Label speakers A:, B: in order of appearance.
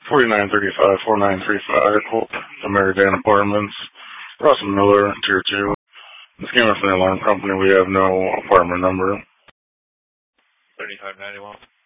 A: 4935-4935, the Mary Dan Apartments, Russell Miller, Tier 2. This came in from the alarm company. We have no apartment number.
B: 3591.